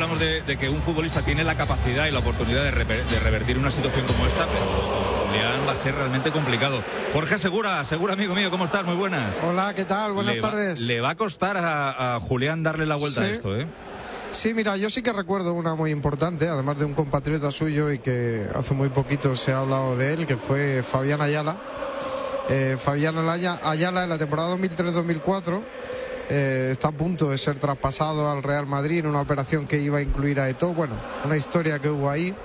hablamos de que un futbolista tiene la capacidad y la oportunidad de revertir una situación como esta, pero Julián va a ser realmente complicado. Jorge Segura, amigo mío, ¿cómo estás? Muy buenas. Hola, ¿qué tal? Buenas tardes. Le va a costar a Julián darle la vuelta a esto, ¿eh? Sí, mira, yo sí que recuerdo una muy importante, además de un compatriota suyo y que hace muy poquito se ha hablado de él, que fue Fabián Ayala. Fabián Ayala en la temporada 2003-2004 está a punto de ser traspasado al Real Madrid en una operación que iba a incluir a Eto'o. Bueno, una historia que hubo ahí.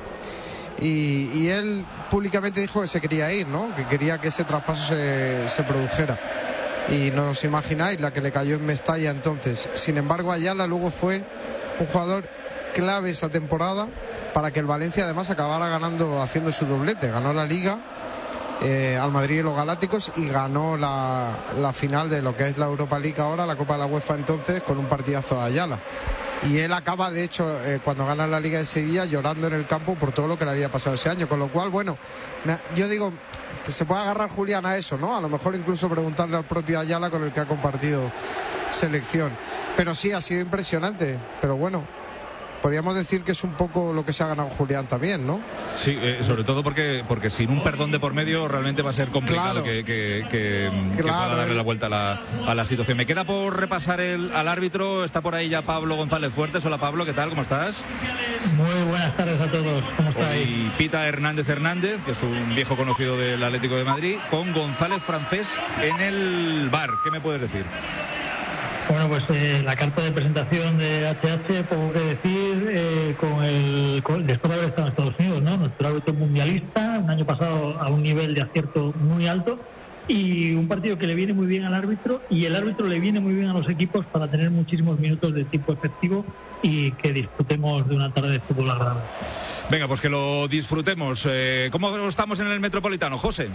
Y él públicamente dijo que se quería ir, ¿no? Que quería que ese traspaso se produjera. Y no os imagináis la que le cayó en Mestalla entonces. Sin embargo, Ayala luego fue un jugador clave esa temporada para que el Valencia además acabara ganando, haciendo su doblete. Ganó la Liga al Madrid y los Galácticos y ganó la final de lo que es la Europa League ahora, la Copa de la UEFA entonces, con un partidazo a Ayala. Y él acaba, de hecho, cuando gana la Liga de Sevilla, llorando en el campo por todo lo que le había pasado ese año. Con lo cual, bueno, yo digo que se puede agarrar Julián a eso, ¿no? A lo mejor incluso preguntarle al propio Ayala con el que ha compartido selección. Pero sí, ha sido impresionante. Pero bueno, podríamos decir que es un poco lo que se ha ganado Julián también, ¿no? Sí, sobre todo porque sin un perdón de por medio realmente va a ser complicado que pueda darle la vuelta a la situación. Me queda por repasar al árbitro. Está por ahí ya Pablo González Fuertes. Hola Pablo, ¿qué tal? ¿Cómo estás? Muy buenas tardes a todos. ¿Cómo estáis? Y Pita Hernández, que es un viejo conocido del Atlético de Madrid, con González Francés en el bar. ¿Qué me puedes decir? Bueno, pues la carta de presentación de HH, poco que decir, después de haber estado en Estados Unidos, ¿no? Nuestro árbitro mundialista, un año pasado a un nivel de acierto muy alto, y un partido que le viene muy bien al árbitro, y el árbitro le viene muy bien a los equipos para tener muchísimos minutos de tiempo efectivo y que disfrutemos de una tarde de fútbol agradable. Venga, pues que lo disfrutemos. ¿Cómo estamos en el Metropolitano, José?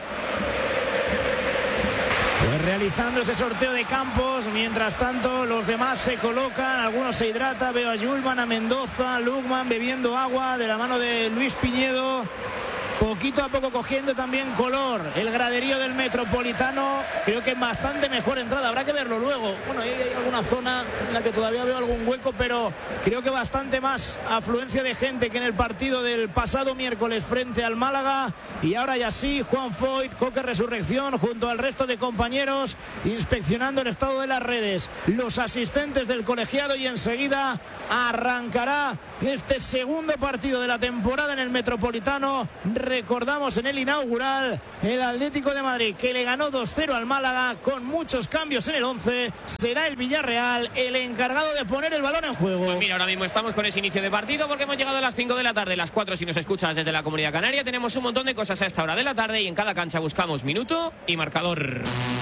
Pues realizando ese sorteo de campos, mientras tanto los demás se colocan, algunos se hidratan, veo a Julman, a Mendoza, Lugman bebiendo agua de la mano de Luis Piñedo. Poquito a poco cogiendo también color el graderío del Metropolitano. Creo que es bastante mejor entrada, habrá que verlo luego. Bueno, ahí hay alguna zona en la que todavía veo algún hueco, pero creo que bastante más afluencia de gente que en el partido del pasado miércoles frente al Málaga. Y ahora ya sí, Juan Foyt, Coque Resurrección, junto al resto de compañeros, inspeccionando el estado de las redes, los asistentes del colegiado, y enseguida arrancará este segundo partido de la temporada en el Metropolitano. Recordamos en el inaugural el Atlético de Madrid, que le ganó 2-0 al Málaga con muchos cambios en el 11. Será el Villarreal el encargado de poner el balón en juego. Pues mira, ahora mismo estamos con ese inicio de partido porque hemos llegado a las 5 de la tarde, las 4 si nos escuchas desde la Comunidad Canaria. Tenemos un montón de cosas a esta hora de la tarde y en cada cancha buscamos minuto y marcador.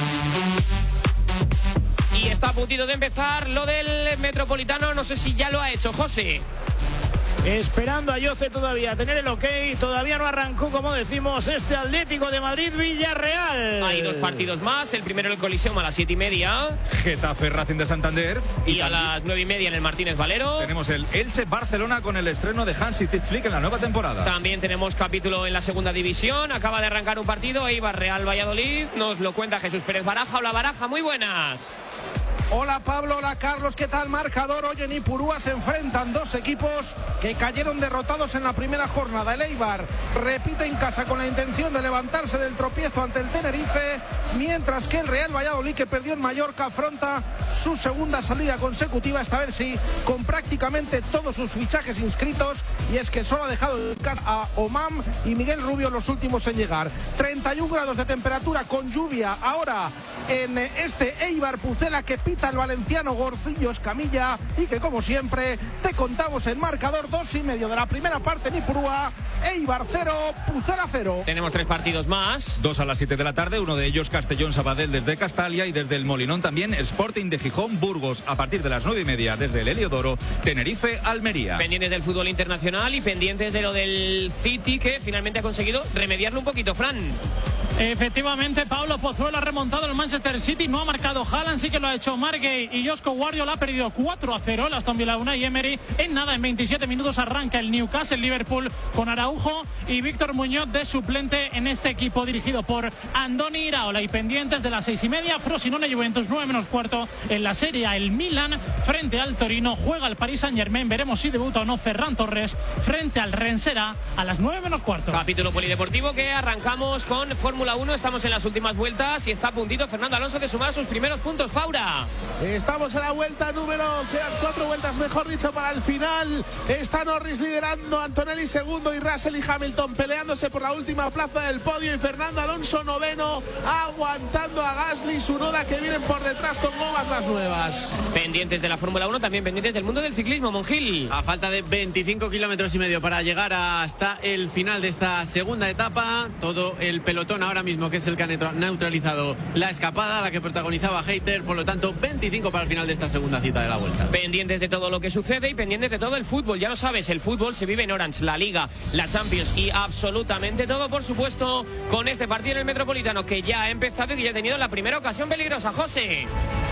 Y está a puntito de empezar lo del Metropolitano. No sé si ya lo ha hecho José. Esperando a Yoce todavía a tener el ok. Todavía no arrancó, como decimos, este Atlético de Madrid Villarreal. Hay dos partidos más. El primero en el Coliseum a las 7:30. Getafe Racing de Santander. Y a las 9:30 en el Martínez Valero. Tenemos el Elche Barcelona con el estreno de Hansi Flick en la nueva temporada. También tenemos capítulo en la segunda división. Acaba de arrancar un partido. Eibar Real Valladolid. Nos lo cuenta Jesús Pérez Baraja. Hola Baraja, muy buenas. Hola Pablo, hola Carlos, ¿qué tal marcador? Hoy en Ipurúa se enfrentan dos equipos que cayeron derrotados en la primera jornada. El Eibar repite en casa con la intención de levantarse del tropiezo ante el Tenerife, mientras que el Real Valladolid, que perdió en Mallorca, afronta su segunda salida consecutiva, esta vez sí, con prácticamente todos sus fichajes inscritos, y es que solo ha dejado en casa a Omam y Miguel Rubio los últimos en llegar. 31 grados de temperatura con lluvia ahora en este Eibar Pucela, que pita el valenciano Gorcillo Escamilla, y que como siempre te contamos el marcador 2:30 de la primera parte en Ipurúa. Eibar 0, Pucela 0. Tenemos 3 partidos más. 2 a las 7 de la tarde, uno de ellos Castellón Sabadell desde Castalia, y desde el Molinón también Sporting de Gijón Burgos a partir de las 9:30 desde el Heliodoro, Tenerife Almería. Pendientes del fútbol internacional y pendientes de lo del City, que finalmente ha conseguido remediarlo un poquito, Fran. Efectivamente, Pablo Pozuelo ha remontado el Manchester City, no ha marcado Haaland, sí que lo ha hecho Margay y Josko Guardiola ha perdido 4-0 el Aston Villa Unai Emery. En nada, en 27 minutos arranca el Newcastle Liverpool con Araujo y Víctor Muñoz de suplente en este equipo dirigido por Andoni Iraola. Y pendientes de las 6:30, Frosinone Juventus, 9 menos cuarto en la Serie A. El Milan frente al Torino, juega el Paris Saint-Germain, veremos si debuta o no Ferran Torres frente al Rennes a las 9 menos cuarto. Capítulo polideportivo que arrancamos con Fórmula 1, estamos en las últimas vueltas y está a puntito Fernando Alonso de sumar sus primeros puntos. Faura. Estamos en la vuelta número, quedan 4 vueltas mejor dicho para el final. Está Norris liderando, Antonelli segundo y Russell y Hamilton peleándose por la última plaza del podio y Fernando Alonso noveno, aguantando a Gasly y Tsunoda que vienen por detrás con gomas las nuevas. Pendientes de la Fórmula 1, también pendientes del mundo del ciclismo, Monjil. A falta de 25 kilómetros y medio para llegar hasta el final de esta segunda etapa, todo el pelotón ahora mismo que es el que ha neutralizado la escapada, la que protagonizaba Hayter, por lo tanto 25 para el final de esta segunda cita de la vuelta. Pendientes de todo lo que sucede y pendientes de todo el fútbol, ya lo sabes, el fútbol se vive en Orange, la Liga, la Champions y absolutamente todo, por supuesto, con este partido en el Metropolitano que ya ha empezado y que ya ha tenido la primera ocasión peligrosa. José.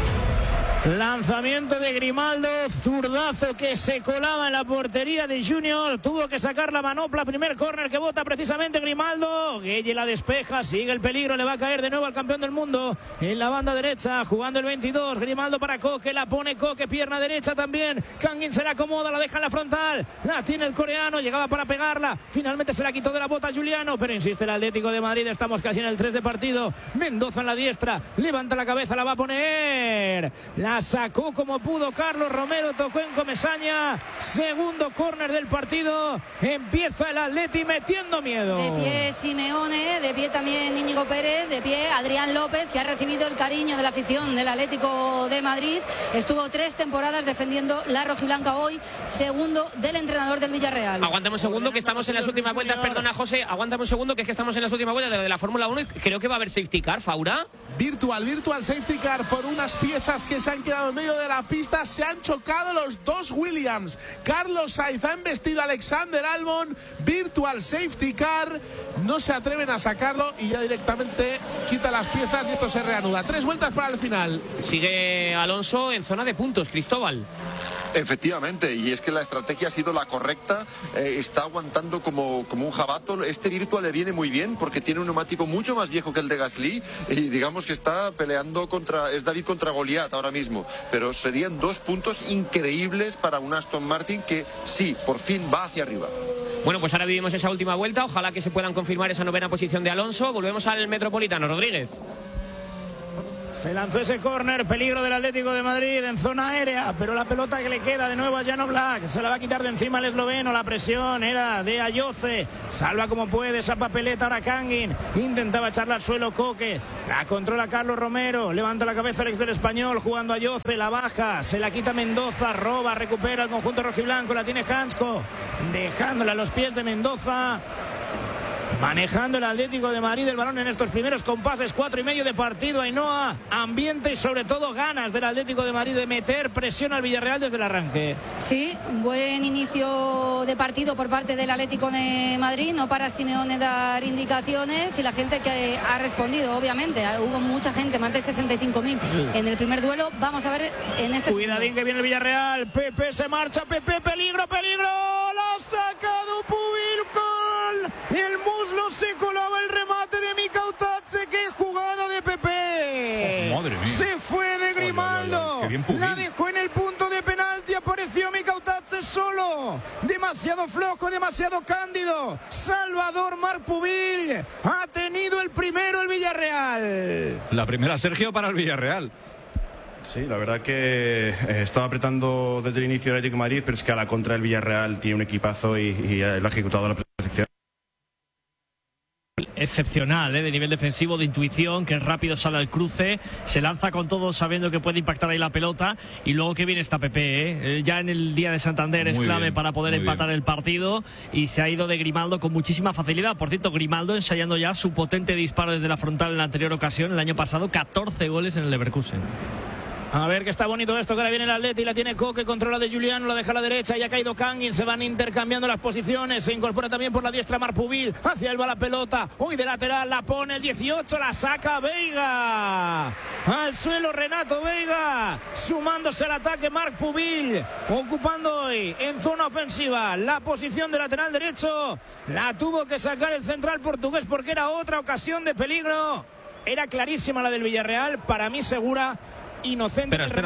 Lanzamiento de Grimaldo, zurdazo que se colaba en la portería de Junior, tuvo que sacar la manopla, primer córner que bota precisamente Grimaldo, Gueye la despeja, sigue el peligro, le va a caer de nuevo al campeón del mundo en la banda derecha, jugando el 22, Grimaldo para Koke, la pone Koke, pierna derecha también, Kangin se la acomoda, la deja en la frontal, la tiene el coreano, llegaba para pegarla, finalmente se la quitó de la bota Juliano, pero insiste el Atlético de Madrid, estamos casi en el 3 de partido, Mendoza en la diestra, levanta la cabeza, la va a poner, la sacó como pudo Carlos Romero, tocó en Comesaña, segundo córner del partido, empieza el Atleti metiendo miedo. De pie Simeone, de pie también Íñigo Pérez, de pie Adrián López, que ha recibido el cariño de la afición del Atlético de Madrid, estuvo 3 temporadas defendiendo la rojiblanca, hoy segundo del entrenador del Villarreal. Aguántame un segundo que estamos en las últimas vueltas, perdona José, aguántame un segundo que es que estamos en las últimas vueltas de la Fórmula 1 y creo que va a haber safety car, Faura. Virtual safety car por unas piezas que se han quedado en medio de la pista, se han chocado los dos Williams. Carlos Sainz ha embestido a Alexander Albon, virtual safety car, no se atreven a sacarlo y ya directamente quita las piezas y esto se reanuda. 3 vueltas para el final. Sigue Alonso en zona de puntos, Cristóbal. Efectivamente, y es que la estrategia ha sido la correcta, está aguantando como un jabato. Este Virtual le viene muy bien porque tiene un neumático mucho más viejo que el de Gasly y digamos que está peleando es David contra Goliat ahora mismo, pero serían 2 puntos increíbles para un Aston Martin que sí, por fin va hacia arriba. Bueno, pues ahora vivimos esa última vuelta, ojalá que se puedan confirmar esa novena posición de Alonso. Volvemos al Metropolitano, Rodríguez. Se lanzó ese córner, peligro del Atlético de Madrid en zona aérea, pero la pelota que le queda de nuevo a Jan Oblak, se la va a quitar de encima el esloveno, la presión era de Ayoce, salva como puede esa papeleta ahora Kangin, intentaba echarla al suelo Koke, la controla Carlos Romero, levanta la cabeza el ex del Español, jugando a Ayoce, la baja, se la quita Mendoza, roba, recupera el conjunto rojiblanco, la tiene Hansko, dejándola a los pies de Mendoza. Manejando el Atlético de Madrid el balón en estos primeros compases, 4:30 de partido. Ainhoa, ambiente y sobre todo ganas del Atlético de Madrid de meter presión al Villarreal desde el arranque. Sí, buen inicio de partido por parte del Atlético de Madrid. No para Simeone dar indicaciones y la gente que ha respondido, obviamente. Hubo mucha gente, más de 65.000 en el primer duelo. Vamos a ver en este. Cuidadín que viene el Villarreal. Pepe se marcha, Pepe, peligro, peligro. Lo ha sacado Pubil con el muslo, se colaba el remate de Mikautatze. ¡Qué jugada de Pepe! Oh, madre mía. Se fue de Grimaldo. Qué bien Pubil. La dejó en el punto de penalti. Apareció Mikautatze solo. Demasiado flojo, demasiado cándido. Salvador Marc Pubil ha tenido el primero el Villarreal. La primera, Sergio, para el Villarreal. Sí, la verdad que estaba apretando desde el inicio del Atlético de Madrid, pero es que a la contra del Villarreal tiene un equipazo y lo ha ejecutado a la perfección. Excepcional, de nivel defensivo, de intuición, que rápido sale al cruce, se lanza con todo sabiendo que puede impactar ahí la pelota y luego que viene esta Pepe, ya en el día de Santander es clave bien, para poder empatar el partido y se ha ido de Grimaldo con muchísima facilidad. Por cierto, Grimaldo ensayando ya su potente disparo desde la frontal en la anterior ocasión, el año pasado, 14 goles en el Leverkusen. A ver que está bonito esto, que ahora viene el Atleti, la tiene Coque, controla de Juliano, la deja a la derecha, y ha caído Kangin, se van intercambiando las posiciones, se incorpora también por la diestra Marc Pubil, hacia él va la pelota, hoy de lateral, la pone el 18, la saca Veiga, al suelo Renato Veiga, sumándose al ataque Marc Pubil, ocupando hoy en zona ofensiva la posición de lateral derecho, la tuvo que sacar el central portugués porque era otra ocasión de peligro, era clarísima la del Villarreal, para mí segura. Inocente. Espera,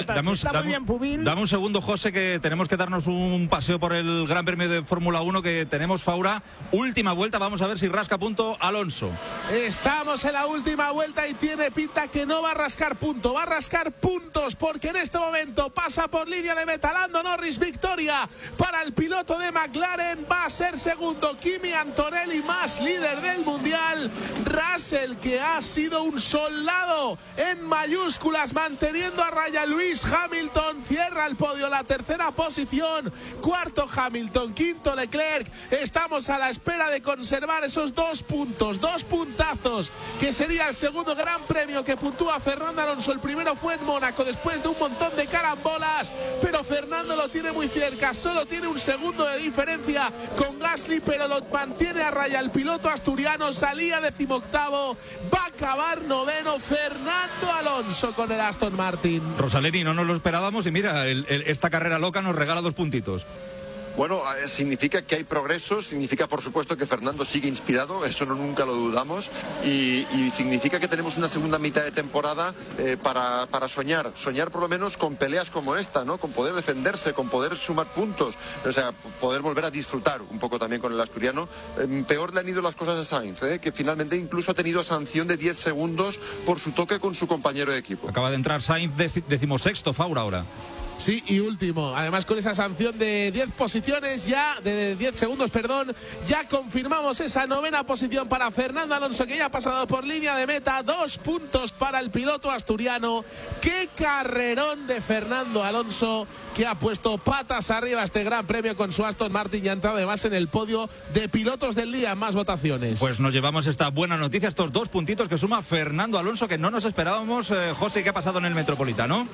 dame un segundo, José, que tenemos que darnos un paseo por el Gran Premio de Fórmula 1 que tenemos, Faura. Última vuelta, vamos a ver si rasca punto Alonso. Estamos en la última vuelta y tiene pinta que no va a rascar punto, va a rascar puntos porque en este momento pasa por línea de meta Lando Norris, victoria para el piloto de McLaren, va a ser segundo Kimi Antonelli, más líder del mundial. Russell, que ha sido un soldado en mayúsculas, manteniendo a raya Lewis Hamilton, cierra el podio, la tercera posición, cuarto Hamilton, quinto Leclerc. Estamos a la espera de conservar esos 2 puntos, 2 puntazos, que sería el segundo gran premio que puntúa Fernando Alonso. El primero fue en Mónaco después de un montón de carambolas, pero Fernando lo tiene muy cerca, solo tiene un segundo de diferencia con Gasly, pero lo mantiene a raya el piloto asturiano. Salía 18º, va a acabar 9º Fernando Alonso con el Aston Martin. Rosaleni, no nos lo esperábamos y mira, esta carrera loca nos regala 2 puntitos. Bueno, significa que hay progreso, significa por supuesto que Fernando sigue inspirado, eso nunca lo dudamos, y significa que tenemos una segunda mitad de temporada para soñar por lo menos con peleas como esta, ¿no? Con poder defenderse, con poder sumar puntos, o sea, poder volver a disfrutar un poco también con el asturiano. Peor le han ido las cosas a Sainz, que finalmente incluso ha tenido sanción de 10 segundos por su toque con su compañero de equipo. Acaba de entrar Sainz, 16º, Faura ahora. Sí, y último. Además, con esa sanción de 10 posiciones, ya de 10 segundos, perdón, ya confirmamos esa 9ª posición para Fernando Alonso, que ya ha pasado por línea de meta. 2 puntos para el piloto asturiano. Qué carrerón de Fernando Alonso, que ha puesto patas arriba este gran premio con su Aston Martin y ha entrado además en el podio de pilotos del día, más votaciones. Pues nos llevamos esta buena noticia, estos 2 puntitos que suma Fernando Alonso, que no nos esperábamos. José, ¿qué ha pasado en el Metropolitano?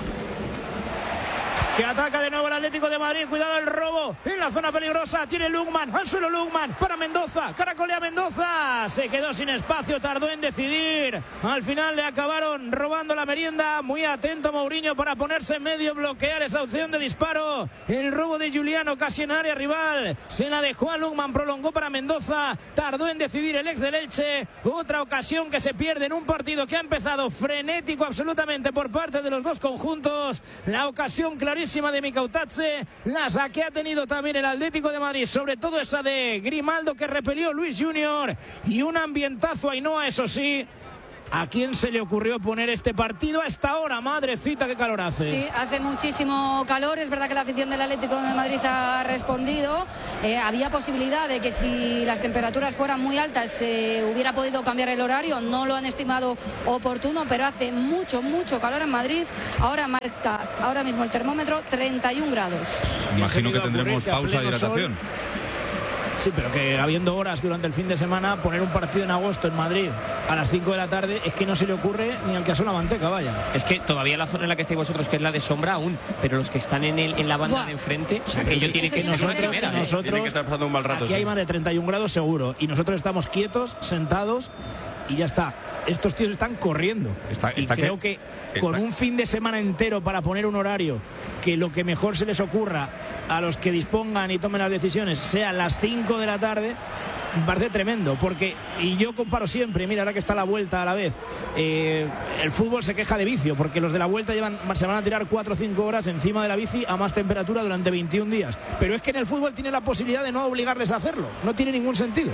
Que ataca de nuevo el Atlético de Madrid, cuidado el robo en la zona peligrosa, tiene Lugman, al suelo Lugman, para Mendoza, caracolea Mendoza, se quedó sin espacio, tardó en decidir, al final le acabaron robando la merienda, muy atento Mourinho para ponerse en medio, bloquear esa opción de disparo, el robo de Juliano casi en área rival, se la dejó a Lugman, prolongó para Mendoza, tardó en decidir el ex del Elche, otra ocasión que se pierde en un partido que ha empezado frenético absolutamente por parte de los dos conjuntos, la ocasión clarísima de Micautazze, la que ha tenido también el Atlético de Madrid, sobre todo esa de Grimaldo que repelió Luis Junior, y un ambientazo Ainhoa, eso sí. ¿A quién se le ocurrió poner este partido a esta hora? Madrecita, qué calor hace. Sí, hace muchísimo calor. Es verdad que la afición del Atlético de Madrid ha respondido. Había posibilidad de que si las temperaturas fueran muy altas se hubiera podido cambiar el horario. No lo han estimado oportuno, pero hace mucho calor en Madrid. Ahora marca ahora mismo el termómetro 31 grados. Imagino que tendremos pausa de hidratación. Sí, pero que habiendo horas durante el fin de semana, poner un partido en agosto en Madrid a las 5 de la tarde es que no se le ocurre ni al que asó la manteca, vaya. Es que todavía la zona en la que estáis vosotros, que es la de sombra aún, pero los que están en la banda de enfrente, o sea, que ellos tienen que nosotros tienen que estar pasando un mal rato. Aquí hay más de 31 grados seguro y nosotros estamos quietos, sentados y ya está. Estos tíos están corriendo. Creo que con un fin de semana entero para poner un horario que lo que mejor se les ocurra a los que dispongan y tomen las decisiones sea las 5 de la tarde, me parece tremendo, porque, y yo comparo siempre, mira, ahora que está la vuelta a la vez, el fútbol se queja de vicio, porque los de la vuelta se van a tirar 4 o 5 horas encima de la bici a más temperatura durante 21 días, pero es que en el fútbol tiene la posibilidad de no obligarles a hacerlo, no tiene ningún sentido.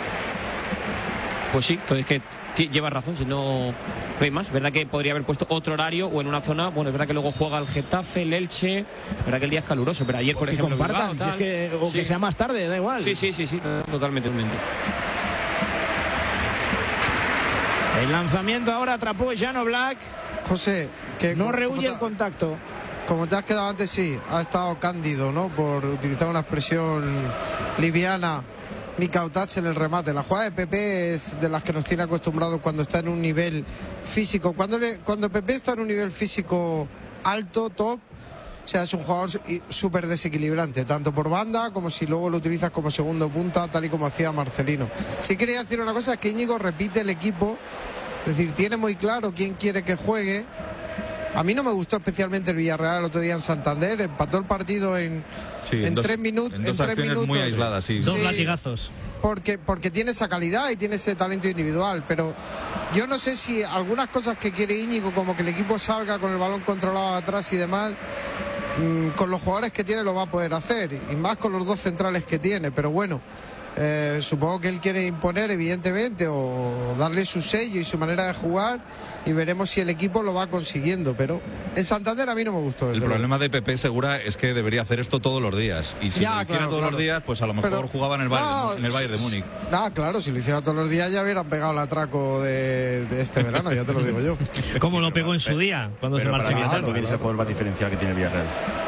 Pues sí, pues es que llevas razón, si no hay más, verdad que podría haber puesto otro horario o en una zona, bueno, es verdad que luego juega el Getafe, el Elche, es verdad que el día es caluroso, pero ayer por ejemplo compartan, Bilbao, que sea más tarde, da igual. Sí, totalmente. El lanzamiento ahora atrapó Jano Black. José, que no rehuye el contacto. Como te has quedado antes, sí, ha estado cándido, ¿no? Por utilizar una expresión liviana Mikautach en el remate. La jugada de Pepe es de las que nos tiene acostumbrados cuando está en un nivel físico. Cuando Pepe está en un nivel físico alto, top, o sea, es un jugador súper desequilibrante, tanto por banda como si luego lo utilizas como segundo punta, tal y como hacía Marcelino. Sí quería decir una cosa, es que Íñigo repite el equipo, es decir, tiene muy claro quién quiere que juegue. A mí no me gustó especialmente el Villarreal el otro día en Santander, empató el partido en 3 minutos. En 3 minutos muy aisladas, sí. Dos latigazos. Porque tiene esa calidad y tiene ese talento individual, pero yo no sé si algunas cosas que quiere Íñigo, como que el equipo salga con el balón controlado atrás y demás, con los jugadores que tiene lo va a poder hacer, y más con los dos centrales que tiene, pero bueno, supongo que él quiere imponer, evidentemente, o darle su sello y su manera de jugar, y veremos si el equipo lo va consiguiendo. Pero en Santander a mí no me gustó. El problema de Pepe Segura es que debería hacer esto todos los días, y si lo hiciera todos los días, pues a lo mejor jugaba en el Bayern de Múnich. Claro, si lo hiciera todos los días ya hubieran pegado el atraco de este verano, ya te lo digo yo. Como lo pegó en su día, cuando se marchó. Para mí es el jugador más diferencial que tiene el Villarreal.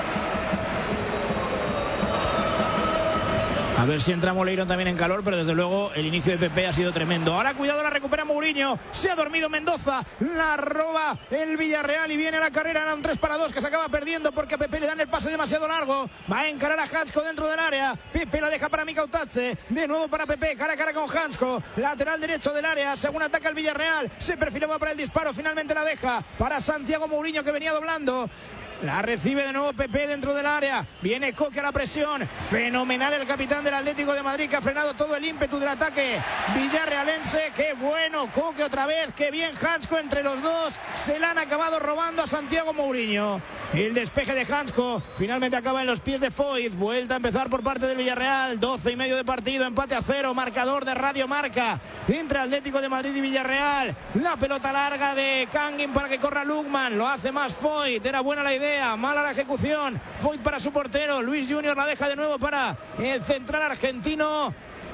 A ver si entra Moleiro también en calor, pero desde luego el inicio de Pepe ha sido tremendo. Ahora cuidado, la recupera Mourinho. Se ha dormido Mendoza, la roba el Villarreal y viene a la carrera. Eran 3-2 que se acaba perdiendo porque a Pepe le dan el pase demasiado largo. Va a encarar a Hansko dentro del área. Pepe la deja para Mikautach. De nuevo para Pepe, cara a cara con Hansko. Lateral derecho del área, según ataca el Villarreal. Se perfilaba para el disparo, finalmente la deja para Santiago Mourinho, que venía doblando. La recibe de nuevo Pepe dentro del área. Viene Coque a la presión. Fenomenal el capitán del Atlético de Madrid, que ha frenado todo el ímpetu del ataque villarrealense. Qué bueno Coque otra vez. Qué bien Hansko entre los dos. Se la han acabado robando a Santiago Mourinho. El despeje de Hansko finalmente acaba en los pies de Foyt. Vuelta a empezar por parte del Villarreal. 12:30 de partido. Empate a 0. Marcador de Radio Marca entre Atlético de Madrid y Villarreal. La pelota larga de Kangin para que corra Lukman. Lo hace más Foyt. Era buena la idea. Mala la ejecución. Foyt para su portero. Luis Junior la deja de nuevo para el central argentino.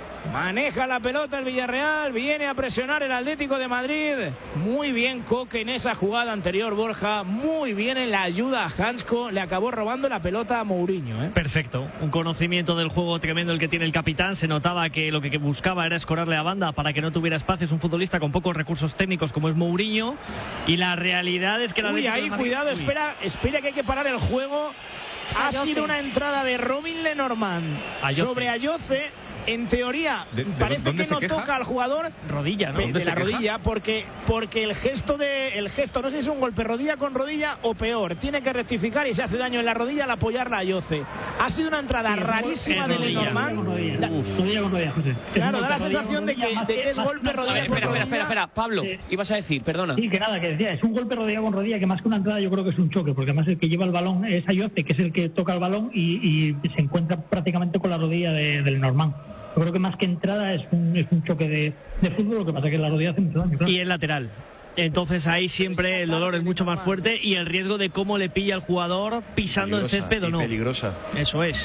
Maneja la pelota el Villarreal. Viene a presionar el Atlético de Madrid. Muy bien Coque en esa jugada anterior, Borja. Muy bien en la ayuda a Hansko. Le acabó robando la pelota a Mourinho, ¿eh? Perfecto. Un conocimiento del juego tremendo el que tiene el capitán. Se notaba que lo que buscaba era escorarle a banda para que no tuviera espacio. Es un futbolista con pocos recursos técnicos como es Mourinho. Y la realidad es que la ahí cuidado, espera que hay que parar el juego. Ha sido una entrada de Robin Lenormand sobre Ayoce. En teoría, parece que no toca al jugador rodilla, ¿no? De la rodilla, porque el gesto, no sé si es un golpe rodilla con rodilla o peor. Tiene que rectificar y se hace daño en la rodilla al apoyarla a Ayoce. Ha sido una entrada rarísima de Lenormand. Rodilla con rodilla, José. Claro, da la sensación de que es golpe rodilla con rodilla. Espera, Pablo, ibas a decir, perdona. Sí, que nada, que decía, es un golpe rodilla con rodilla, que más que una entrada yo creo que es un choque, porque además el que lleva el balón es Ayoce, que es el que toca el balón y se encuentra prácticamente con la rodilla de Lenormand. Yo creo que más que entrada es un choque de fútbol, lo que pasa es que la rodilla hace mucho daño. Claro. Y el lateral. Entonces ahí siempre el dolor es mucho más fuerte y el riesgo de cómo le pilla al jugador pisando el césped o no. Peligrosa. Eso es.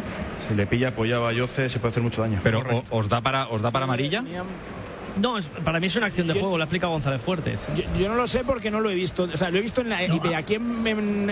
Si le pilla apoyado a Ayoce se puede hacer mucho daño. Pero ¿os da para amarilla? No, para mí es una acción de juego, lo explica González Fuertes. Yo no lo sé porque no lo he visto. O sea, lo he visto aquí en